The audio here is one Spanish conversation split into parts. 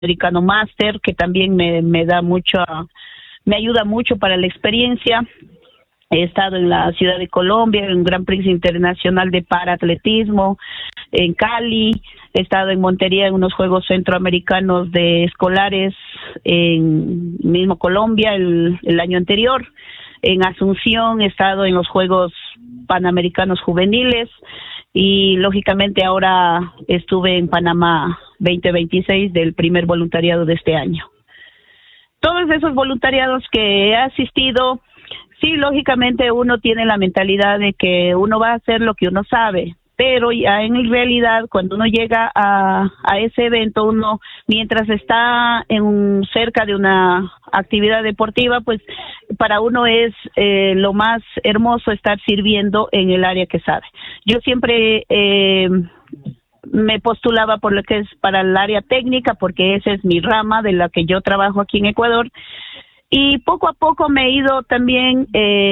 Panamericano Master, que también me da me ayuda mucho para la experiencia. He estado en la ciudad de Colombia, en un Gran Prix Internacional de Paratletismo, en Cali. He estado en Montería en unos Juegos Centroamericanos de Escolares, en mismo Colombia el año anterior. En Asunción he estado en los Juegos Panamericanos Juveniles y lógicamente ahora estuve en Panamá 2026 del primer voluntariado de este año. Todos esos voluntariados que he asistido, sí, lógicamente uno tiene la mentalidad de que uno va a hacer lo que uno sabe, pero ya en realidad cuando uno llega a ese evento, uno mientras está cerca de una actividad deportiva, pues para uno es lo más hermoso estar sirviendo en el área que sabe. Yo siempre me postulaba por lo que es para el área técnica, porque esa es mi rama de la que yo trabajo aquí en Ecuador. Y poco a poco me he ido también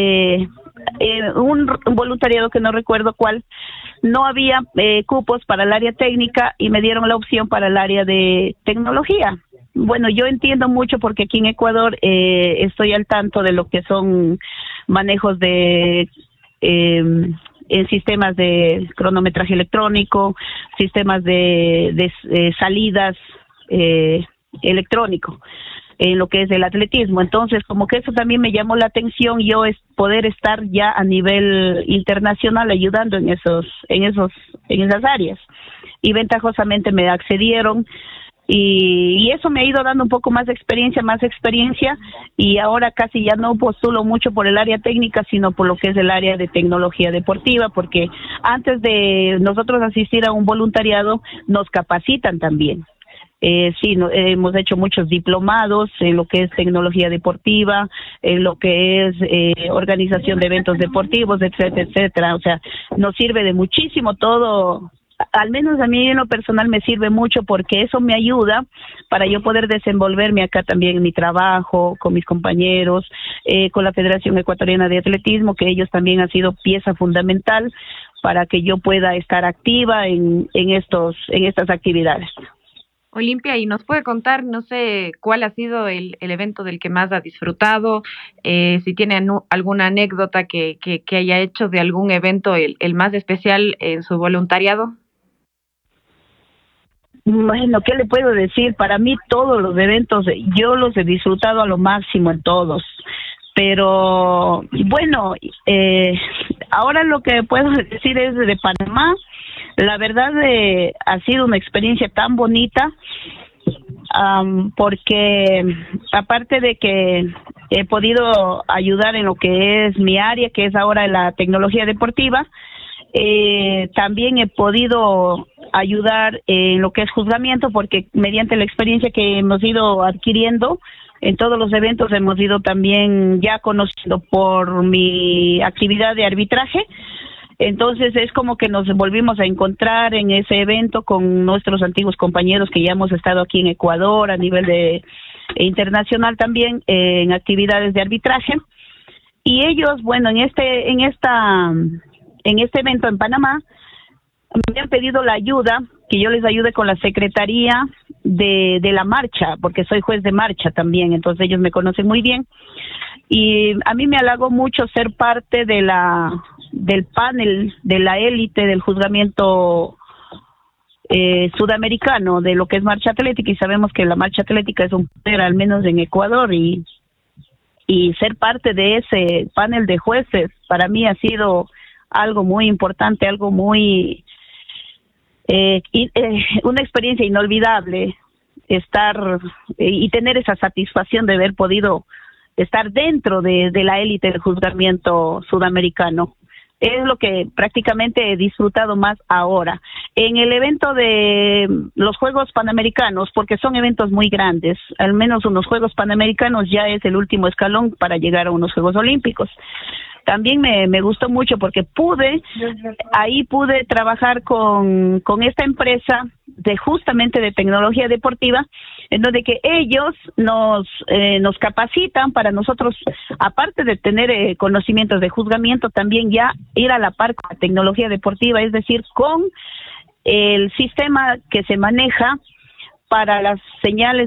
un voluntariado que no recuerdo cuál, no había cupos para el área técnica y me dieron la opción para el área de tecnología. Bueno, yo entiendo mucho porque aquí en Ecuador estoy al tanto de lo que son manejos de en sistemas de cronometraje electrónico, sistemas de salidas electrónico en lo que es el atletismo. Entonces, como que eso también me llamó la atención, yo es poder estar ya a nivel internacional ayudando en esas áreas. Y ventajosamente me accedieron y eso me ha ido dando un poco más de experiencia, y ahora casi ya no postulo mucho por el área técnica, sino por lo que es el área de tecnología deportiva, porque antes de nosotros asistir a un voluntariado nos capacitan también. Sí, hemos hecho muchos diplomados en lo que es tecnología deportiva, en lo que es organización de eventos deportivos, etcétera, etcétera. O sea, nos sirve de muchísimo todo. Al menos a mí en lo personal me sirve mucho porque eso me ayuda para yo poder desenvolverme acá también en mi trabajo, con mis compañeros, con la Federación Ecuatoriana de Atletismo, que ellos también han sido pieza fundamental para que yo pueda estar activa en estas actividades. Olimpia, ¿y nos puede contar, no sé, cuál ha sido el evento del que más ha disfrutado? Si tiene alguna anécdota que haya hecho de algún evento el más especial en su voluntariado. Bueno, ¿qué le puedo decir? Para mí todos los eventos, yo los he disfrutado a lo máximo en todos. Pero, bueno, ahora lo que puedo decir es de Panamá. La verdad ha sido una experiencia tan bonita, porque aparte de que he podido ayudar en lo que es mi área, que es ahora la tecnología deportiva, también he podido ayudar en lo que es juzgamiento, porque mediante la experiencia que hemos ido adquiriendo en todos los eventos hemos ido también ya conociendo por mi actividad de arbitraje. Entonces es como que nos volvimos a encontrar en ese evento con nuestros antiguos compañeros que ya hemos estado aquí en Ecuador a nivel de internacional también en actividades de arbitraje. Y ellos, bueno, en este evento en Panamá me han pedido la ayuda, que yo les ayude con la secretaría de la marcha, porque soy juez de marcha también, entonces ellos me conocen muy bien. Y a mí me halagó mucho ser parte del panel de la élite del juzgamiento sudamericano de lo que es marcha atlética, y sabemos que la marcha atlética es un poder, al menos en Ecuador, y ser parte de ese panel de jueces para mí ha sido algo muy importante, algo muy una experiencia inolvidable, estar y tener esa satisfacción de haber podido estar dentro de la élite del juzgamiento sudamericano. Es lo que prácticamente he disfrutado más ahora. En el evento de los Juegos Panamericanos, porque son eventos muy grandes, al menos unos Juegos Panamericanos ya es el último escalón para llegar a unos Juegos Olímpicos. También me gustó mucho porque pude trabajar con esta empresa justamente de tecnología deportiva, en donde que ellos nos capacitan para nosotros, aparte de tener conocimientos de juzgamiento, también ya ir a la par con la tecnología deportiva, es decir, con el sistema que se maneja para las señales